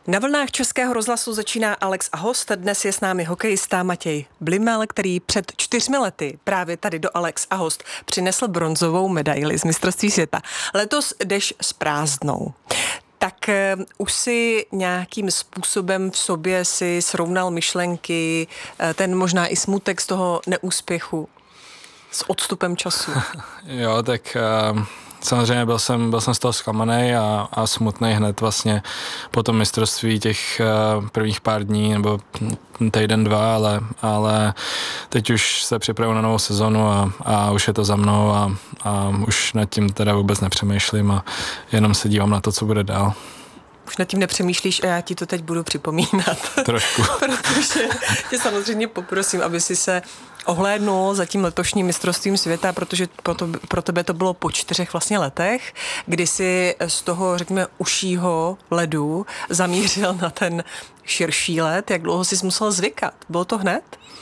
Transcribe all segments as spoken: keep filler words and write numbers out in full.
Na vlnách Českého rozhlasu začíná Alex a host. Dnes je s námi hokejista Matěj Blimel, který před čtyřmi lety právě tady do Alex a host přinesl bronzovou medaili z mistrovství světa. Letos jdeš s prázdnou. Tak uh, už si nějakým způsobem v sobě si srovnal myšlenky, uh, ten možná i smutek z toho neúspěchu s odstupem času? Jo, tak uh, samozřejmě byl jsem, byl jsem z toho zklamaný a, a smutný hned vlastně po tom mistrovství těch uh, prvních pár dní nebo týden, dva, ale, ale teď už se připravuji na novou sezonu a, a už je to za mnou a, a už nad tím teda vůbec nepřemýšlím a jenom se dívám na to, co bude dál. Už nad tím nepřemýšlíš a já ti to teď budu připomínat. Trošku. Protože tě samozřejmě poprosím, aby si se ohlédnul za tím letošním mistrovstvím světa, protože pro, to, pro tebe to bylo po čtyřech vlastně letech, kdy jsi z toho, řekněme, užšího ledu zamířil na ten širší led. Jak dlouho jsi musel zvykat? Bylo to hned?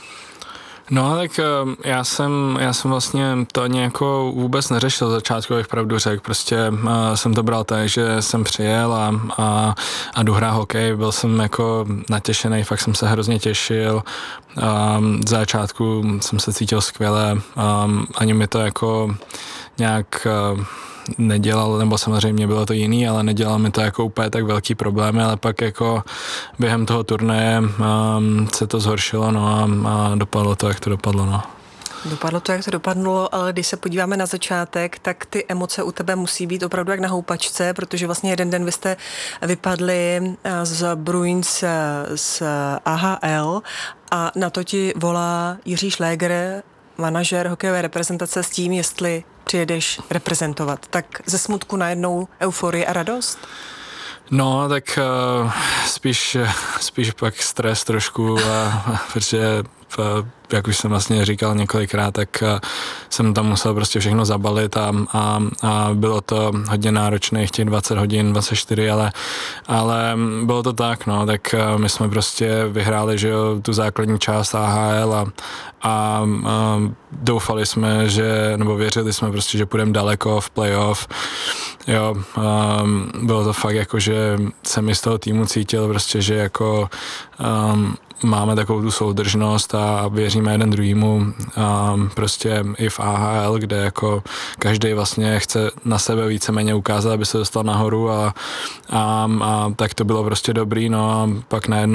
No, tak já jsem, já jsem vlastně to ani jako vůbec neřešil začátku, jak pravdu řekl. Prostě uh, jsem to bral tak, že jsem přijel a, a, a jdu hrát hokej. Byl jsem jako natěšený, fakt jsem se hrozně těšil. Um, z začátku jsem se cítil skvěle. Um, ani mi to jako nějak uh, nedělal, nebo samozřejmě bylo to jiný, ale nedělal mi to jako úplně tak velký problémy, ale pak jako během toho turnaje um, se to zhoršilo, no a, a dopadlo to, jak to dopadlo, no. Dopadlo to, jak to dopadlo, ale když se podíváme na začátek, tak ty emoce u tebe musí být opravdu jak na houpačce, protože vlastně jeden den vy jste vypadli z Bruins z A H L a na to ti volá Jiří Šléger, manažer hokejové reprezentace, s tím, jestli přijedeš reprezentovat. Tak ze smutku najednou euforie a radost? No, tak uh, spíš, spíš pak stres trošku, uh, protože uh, jak už jsem vlastně říkal několikrát, tak uh, jsem tam musel prostě všechno zabalit a, a, a bylo to hodně náročné, těch dvacet hodin, dvacet čtyři, ale, ale bylo to tak, no, tak uh, my jsme prostě vyhráli, že jo, tu základní část A H L a, a uh, doufali jsme, že, nebo věřili jsme prostě, že půjdeme daleko v playoff. Jo, um, bylo to fakt jako, že jsem i z toho týmu cítil prostě, že jako um, máme takovou tu soudržnost a věříme jeden druhýmu, um, prostě i v A H L, kde jako každý vlastně chce na sebe víceméně ukázat, aby se dostal nahoru a, a, a tak to bylo prostě dobrý, no a pak najednou